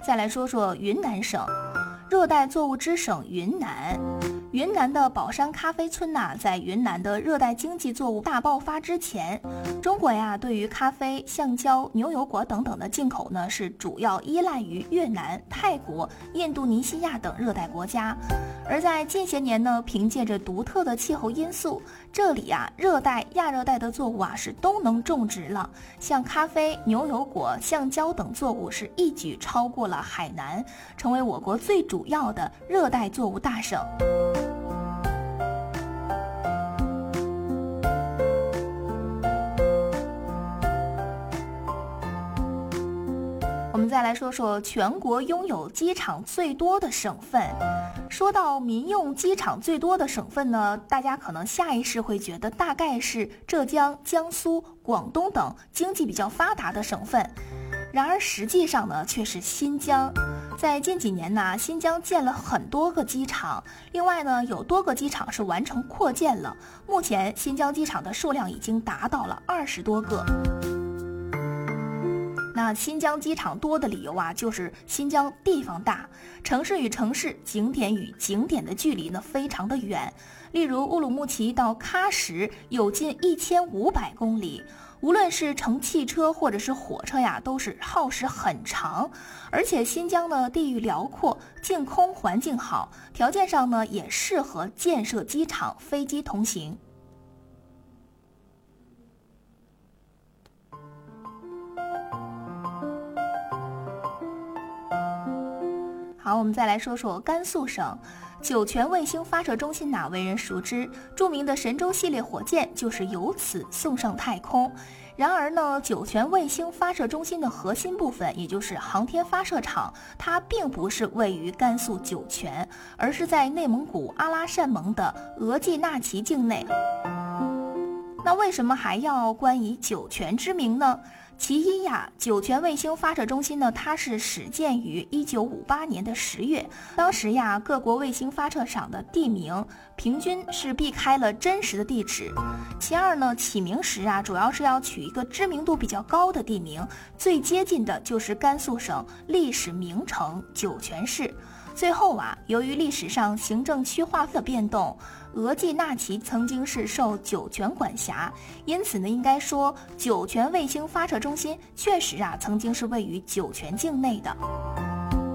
再来说说云南省，热带作物之省云南。云南的保山咖啡村在云南的热带经济作物大爆发之前，中国对于咖啡、橡胶、牛油果等等的进口是主要依赖于越南、泰国、印度尼西亚等热带国家。而在近些年凭借着独特的气候因素，这里热带、亚热带的作物是都能种植了，像咖啡、牛油果、橡胶等作物是一举超过了海南，成为我国最主要的热带作物大省。我们再来说说全国拥有机场最多的省份。说到民用机场最多的省份大家可能下意识会觉得大概是浙江、江苏、广东等经济比较发达的省份。然而实际上却是新疆。在近几年新疆建了很多个机场，另外有多个机场是完成扩建了，目前新疆机场的数量已经达到了20多个。那新疆机场多的理由就是新疆地方大，城市与城市、景点与景点的距离非常的远。例如乌鲁木齐到喀什有近1500公里，无论是乘汽车或者是火车都是耗时很长。而且新疆地域辽阔，净空环境好，条件上也适合建设机场，飞机通行。好，我们再来说说甘肃省。酒泉卫星发射中心为人熟知，著名的神舟系列火箭就是由此送上太空。然而酒泉卫星发射中心的核心部分，也就是航天发射场，它并不是位于甘肃酒泉，而是在内蒙古阿拉善盟的额济纳旗境内。那为什么还要冠以酒泉之名呢？其一酒泉卫星发射中心它是始建于1958年的10月，当时各国卫星发射场的地名平均是避开了真实的地址。其二起名时主要是要取一个知名度比较高的地名，最接近的就是甘肃省历史名城酒泉市。最后由于历史上行政区划的变动，额济纳旗曾经是受酒泉管辖，因此应该说酒泉卫星发射中心确实曾经是位于酒泉境内的。